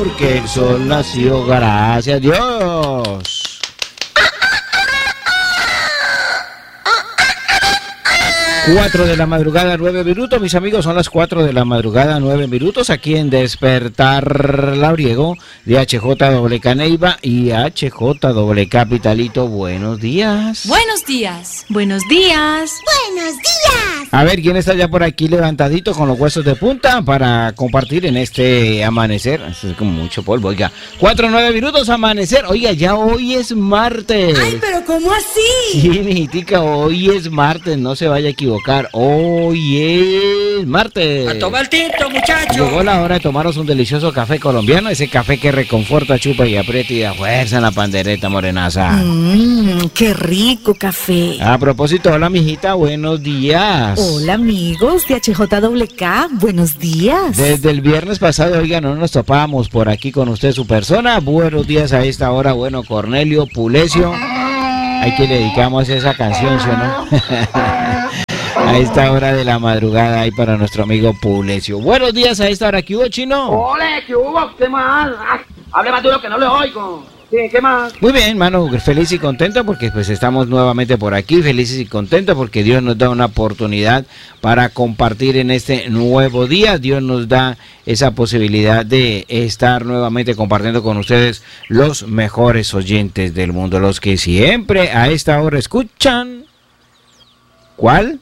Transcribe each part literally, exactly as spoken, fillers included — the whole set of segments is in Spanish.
porque el sol nació, gracias a Dios. Cuatro de la madrugada, nueve minutos, mis amigos, son las cuatro de la madrugada, nueve minutos, aquí en Despertar Labriego, de H J W K Neiva y H J W Capitalito. Buenos días. Buenos días. Buenos días. Buenos días. A ver, ¿quién está ya por aquí levantadito con los huesos de punta para compartir en este amanecer? Es como mucho polvo, oiga. Cuatro, nueve minutos, amanecer. Oiga, ya hoy es martes. Ay, pero ¿cómo así? Sí, mijitica, hoy es martes, no se vaya a equivocar. Hoy es martes. A tomar tinto, muchachos. Llegó la hora de tomaros un delicioso café colombiano, ese café que reconforta, chupa y aprieta y da fuerza en la pandereta, morenaza. Mmm, qué rico café. A propósito, hola, mijita, buenos días. Hola, amigos de H J W K, buenos días. Desde el viernes pasado, oiga, no nos topábamos por aquí con usted, su persona. Buenos días a esta hora, bueno, Cornelio Pulecio. Hay que le dedicamos esa canción, ¿sí o no? A esta hora de la madrugada ahí para nuestro amigo Pulecio. Buenos días a esta hora, ¿qué hubo, Chino? ¡Ole, qué hubo! ¿Qué más? Ah, hable más duro que no le oigo. Sí, ¿qué más? Muy bien, mano, feliz y contento porque pues estamos nuevamente por aquí, felices y contentos porque Dios nos da una oportunidad para compartir en este nuevo día. Dios nos da esa posibilidad de estar nuevamente compartiendo con ustedes los mejores oyentes del mundo, los que siempre a esta hora escuchan. ¿Cuál?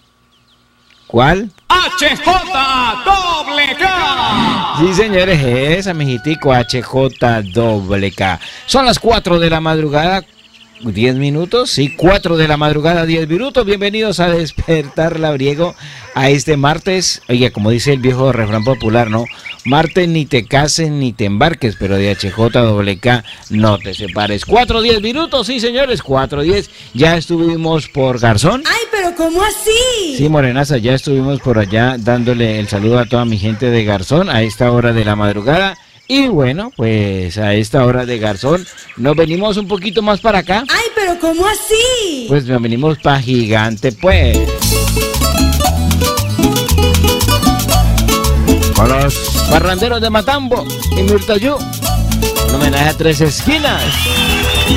¿Cuál? H J W K. Sí, señores, esa, mijitico, H J W K. Son las cuatro de la madrugada, diez minutos, sí, cuatro de la madrugada, diez minutos. Bienvenidos a Despertar Labriego a este martes. Oye, como dice el viejo refrán popular, ¿no? Martes ni te cases ni te embarques, pero de H J W K no te separes. Cuatro, diez minutos, sí, señores, cuatro, diez. Ya estuvimos por Garzón. Ay, pero ¿cómo así? Sí, morenaza, ya estuvimos por allá dándole el saludo a toda mi gente de Garzón a esta hora de la madrugada. Y bueno, pues a esta hora de Garzón nos venimos un poquito más para acá. Ay, pero ¿cómo así? Pues nos venimos para Gigante, pues. Con los parranderos de Matambo y Mirtayú. Un homenaje a Tres Esquinas.